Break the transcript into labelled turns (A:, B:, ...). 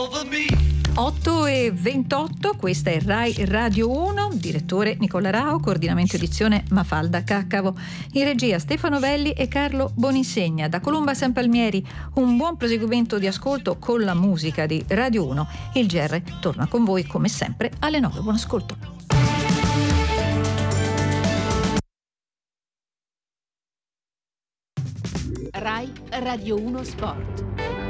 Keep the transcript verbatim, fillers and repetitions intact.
A: otto e ventotto, questa è Rai Radio uno, direttore Nicola Rao, coordinamento edizione Mafalda Caccavo, in regia Stefano Velli e Carlo Boninsegna. Da Colomba San Palmieri un buon proseguimento di ascolto con la musica di Radio uno. Il G R torna con voi come sempre alle nove. Buon ascolto.
B: Rai Radio uno Sport.